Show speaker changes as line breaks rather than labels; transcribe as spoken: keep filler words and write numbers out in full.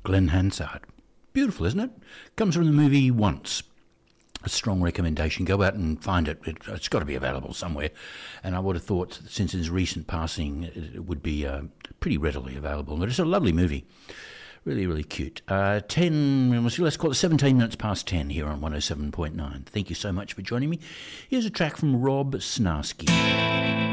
Glenn Hansard. Beautiful, isn't it? Comes from the movie Once. A strong recommendation. Go out and find it. it it's got to be available somewhere. And I would have thought, since his recent passing, it would be uh, pretty readily available. But it's a lovely movie. Really, really cute. Uh, ten, let's call it seventeen minutes past ten here on one oh seven point nine. Thank you so much for joining me. Here's a track from Rob Snarsky.